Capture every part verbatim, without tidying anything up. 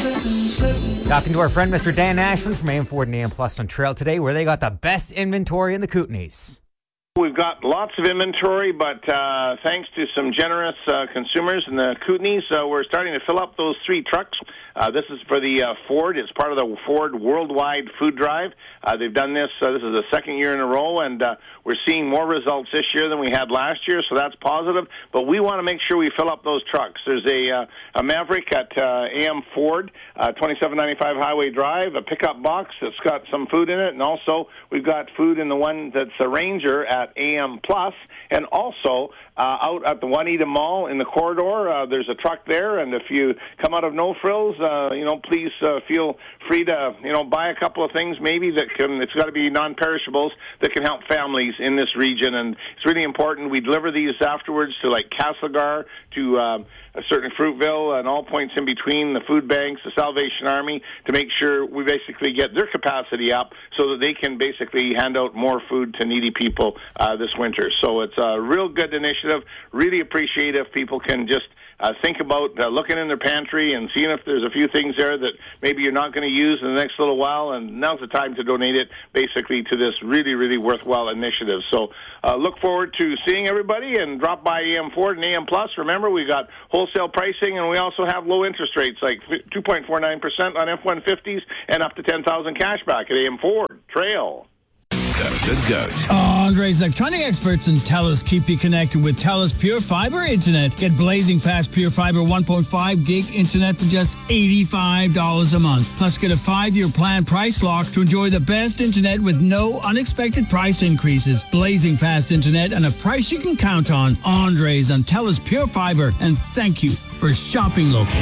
Talking to our friend Mister Dan Ashman from A M Ford and A M Plus on Trail today, where they got the best inventory in the Kootenays. We've got lots of inventory, but uh, thanks to some generous uh, consumers in the Kootenays, uh, we're starting to fill up those three trucks. Uh, this is for the uh, Ford. It's part of the Ford Worldwide Food Drive. Uh, they've done this. Uh, this is the second year in a row, and uh, we're seeing more results this year than we had last year, so that's positive. But we want to make sure we fill up those trucks. There's a, uh, a Maverick at uh, A M Ford, uh, twenty-seven ninety-five Highway Drive, a pickup box that's got some food in it, and also we've got food in the one that's a Ranger at A M Plus, and also uh, out at the Juanita Mall in the corridor, uh, there's a truck there, and if you come out of No Frills, uh, you know, please uh, feel free to, you know, buy a couple of things maybe that can, it's got to be non-perishables that can help families in this region, and it's really important. We deliver these afterwards to like Castlegar, to um, a certain Fruitville, and all points in between, the food banks, the Salvation Army, to make sure we basically get their capacity up so that they can basically hand out more food to needy people uh, this winter. So it's a real good initiative. Really appreciate if people can just Uh, think about uh, looking in their pantry and seeing if there's a few things there that maybe you're not going to use in the next little while, and now's the time to donate it basically to this really, really worthwhile initiative. So uh, look forward to seeing everybody, and drop by A M Ford and A M Plus. Remember, we got wholesale pricing, and we also have low interest rates like two point four nine percent on F one fifties and up to ten thousand cash back at A M Ford. Trail. The Goat. Andre's electronic experts in TELUS keep you connected with TELUS Pure Fiber Internet. Get blazing fast Pure Fiber one point five gig internet for just eighty-five dollars a month. Plus, get a five-year plan price lock to enjoy the best internet with no unexpected price increases. Blazing fast internet and a price you can count on. Andre's on TELUS Pure Fiber. And thank you for shopping local.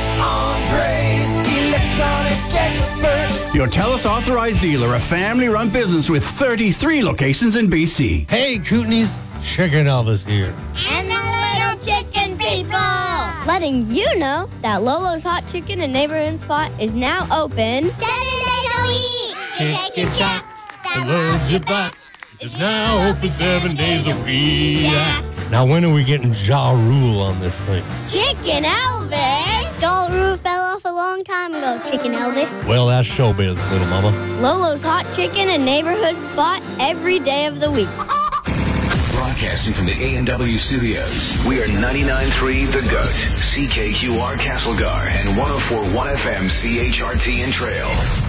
Andre's Electronic Experts. Your TELUS authorized dealer, a family-run business with thirty-three locations in B C. Hey, Kootenays, Chicken Elvis here. And the little chicken people. Letting you know that Lolo's Hot Chicken and Neighborhood Spot is now open Seven days a week. Chicken Shack that loves you back is now open seven days a week. Yeah. Now, when are we getting Ja Rule on this thing? Chicken Elvis. Ja Rule fell off a long time ago, Chicken Elvis. Well, that's showbiz, little mama. Lolo's Hot Chicken and Neighborhood Spot every day of the week. Broadcasting from the A and W studios, we are ninety-nine point three The Goat, C K Q R Castlegar, and one oh four point one F M C H R T in Trail.